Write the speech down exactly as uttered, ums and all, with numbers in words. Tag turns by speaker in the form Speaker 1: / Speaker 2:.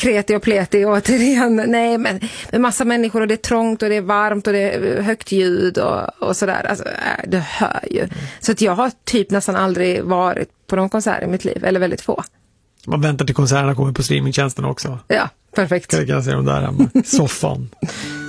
Speaker 1: kreti och pleti återigen. Nej, men med massa människor och det är trångt och det är varmt och det är högt ljud och, och sådär. Alltså, det hör ju. Mm. Så att jag har typ nästan aldrig varit på någon konsert i mitt liv, eller väldigt få.
Speaker 2: Man väntar till konserterna kommer på streamingtjänsten också.
Speaker 1: Ja, perfekt.
Speaker 2: Kan jag säga de där hemma. Soffan.